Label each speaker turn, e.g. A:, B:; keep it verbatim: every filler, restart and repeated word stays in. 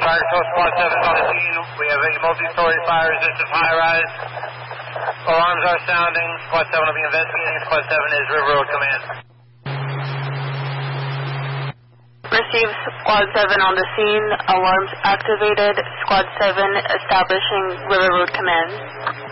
A: Target Force Squad seven is on the scene. We have a multi-story fire-resistant high-rise. Alarms are sounding. Squad seven will be investigating. Squad seven is River Road Command.
B: Receive Squad seven on the scene. Alarms activated. Squad seven establishing River Road Command.